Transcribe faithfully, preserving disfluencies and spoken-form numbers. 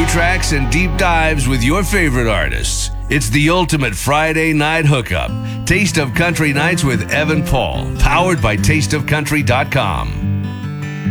tracks and deep dives with your favorite artists. It's the ultimate Friday night hookup. Taste of Country Nights with Evan Paul, powered by taste of country dot com.